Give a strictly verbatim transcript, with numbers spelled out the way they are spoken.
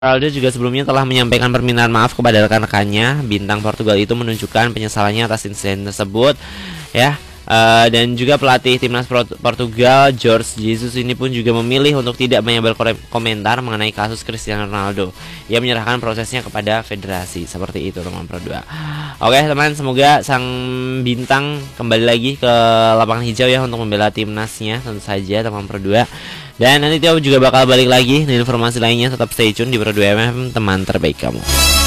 Ronaldo juga sebelumnya telah menyampaikan permintaan maaf kepada rekan-rekannya. Bintang Portugal itu menunjukkan penyesalannya atas insiden tersebut, ya. Uh, dan juga pelatih timnas Portugal Jorge Jesus ini pun juga memilih untuk tidak banyak berkomentar mengenai kasus Cristiano Ronaldo. Ia menyerahkan prosesnya kepada federasi. Seperti itu teman Pro dua. Oke teman, semoga sang bintang kembali lagi ke lapangan hijau ya untuk membela timnasnya tentu saja teman Pro dua. Dan nanti Tio juga bakal balik lagi dengan informasi lainnya. Tetap stay tune di Pro dua M M, teman terbaik kamu.